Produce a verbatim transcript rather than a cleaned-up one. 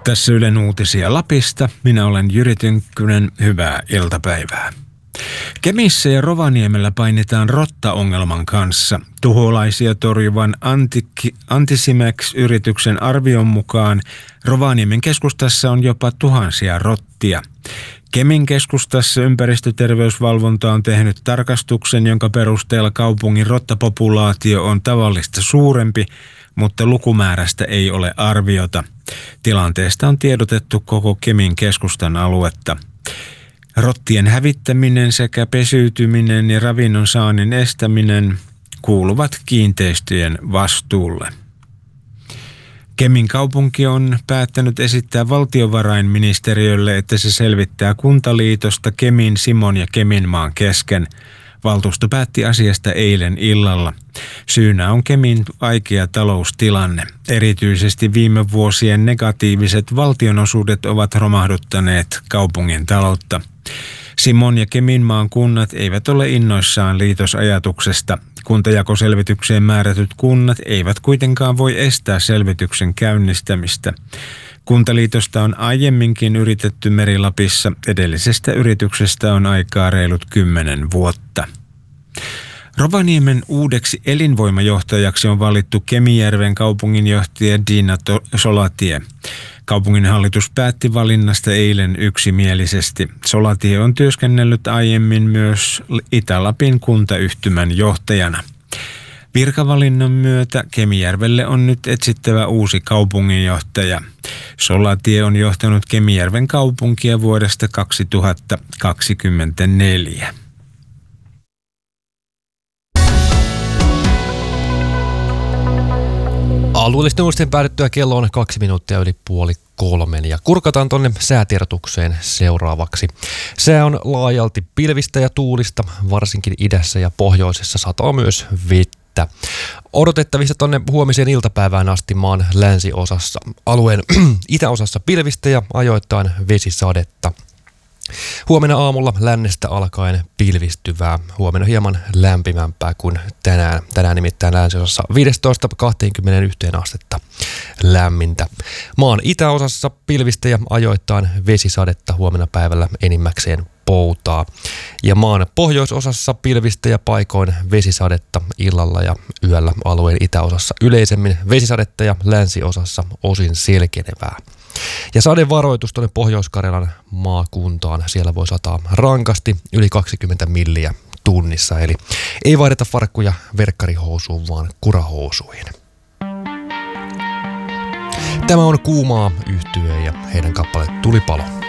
Tässä Ylen uutisia Lapista. Minä olen Jyri Tynkkynen. Hyvää iltapäivää. Kemissä ja Rovaniemellä painitaan rottaongelman kanssa. Tuholaisia torjuvan Antikki, Antisimex-yrityksen arvion mukaan Rovaniemen keskustassa on jopa tuhansia rottia. Kemin keskustassa ympäristöterveysvalvonta on tehnyt tarkastuksen, jonka perusteella kaupungin rottapopulaatio on tavallista suurempi, mutta lukumäärästä ei ole arviota. Tilanteesta on tiedotettu koko Kemin keskustan aluetta. Rottien hävittäminen sekä pesiytyminen ja ravinnon saannin estäminen kuuluvat kiinteistöjen vastuulle. Kemin kaupunki on päättänyt esittää valtiovarainministeriölle, että se selvittää kuntaliitosta Kemin, Simon ja Keminmaan kesken. Valtuusto päätti asiasta eilen illalla. Syynä on Kemin vaikea taloustilanne. Erityisesti viime vuosien negatiiviset valtionosuudet ovat romahduttaneet kaupungin taloutta. Simon ja Keminmaan kunnat eivät ole innoissaan liitosajatuksesta. Kuntajakoselvitykseen määrätyt kunnat eivät kuitenkaan voi estää selvityksen käynnistämistä. Kuntaliitosta on aiemminkin yritetty Meri-Lapissa. Edellisestä yrityksestä on aikaa reilut kymmenen vuotta. Rovaniemen uudeksi elinvoimajohtajaksi on valittu Kemijärven kaupunginjohtaja Dina Solatie. Kaupunginhallitus päätti valinnasta eilen yksimielisesti. Solatie on työskennellyt aiemmin myös Itä-Lapin kuntayhtymän johtajana. Virkavalinnan myötä Kemijärvelle on nyt etsittävä uusi kaupunginjohtaja. Solatie on johtanut Kemijärven kaupunkia vuodesta kaksituhattakaksikymmentäneljä. Alueellisten uutisten päädyttyä kello on kaksi minuuttia yli puoli kolmen ja kurkataan tonne säätiedotukseen seuraavaksi. Sää on laajalti pilvistä ja tuulista, varsinkin idässä ja pohjoisessa sataa myös vettä. Odotettavissa tonne huomiseen iltapäivään asti maan länsiosassa, alueen itäosassa pilvistä ja ajoittain vesisadetta. Huomenna aamulla lännestä alkaen pilvistyvää. Huomenna hieman lämpimämpää kuin tänään. Tänään nimittäin länsiosassa viisitoista kaksikymmentäyksi astetta lämmintä. Maan itäosassa pilvistä ja ajoittain vesisadetta, huomenna päivällä enimmäkseen poutaa. Ja maan pohjoisosassa pilvistä ja paikoin vesisadetta illalla ja yöllä, alueen itäosassa yleisemmin vesisadetta ja länsiosassa osin selkenevää. Ja sadevaroitus tuonne Pohjois-Karjalan maakuntaan. Siellä voi sataa rankasti yli kaksikymmentä milliä tunnissa. Eli ei vaihdeta farkkuja verkkarihousuun, vaan kurahousuihin. Tämä on Kuumaa yhtye ja heidän kappale Tulipalo.